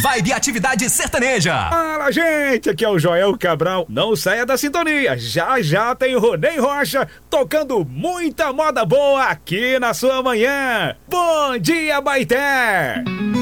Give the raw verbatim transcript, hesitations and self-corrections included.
vibe e atividade sertaneja. Fala, gente, aqui é o Joel Cabral. Não saia da sintonia, já já tem o Ronei Rocha tocando muita moda boa aqui na sua manhã. Bom dia, Baité!